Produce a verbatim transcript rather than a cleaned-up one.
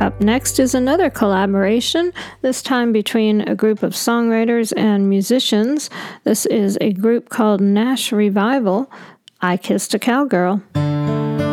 Up next is another collaboration, this time between a group of songwriters and musicians. This is a group called Nash Revival, I Kissed a Cowgirl.